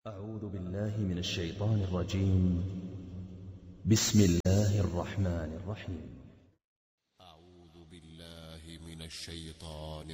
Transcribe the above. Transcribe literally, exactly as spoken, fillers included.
أعوذ بالله من الشيطان الرجيم. بسم الله الرحمن الرحيم. أعوذ بالله من الشيطان